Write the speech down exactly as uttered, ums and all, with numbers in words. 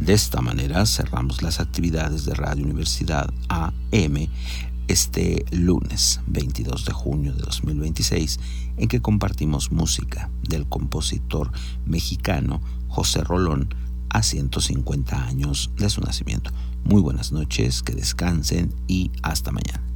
De esta manera cerramos las actividades de Radio Universidad A M este lunes veintidós de junio de dos mil veintiséis, en que compartimos música del compositor mexicano José Rolón a ciento cincuenta años de su nacimiento. Muy buenas noches, que descansen y hasta mañana.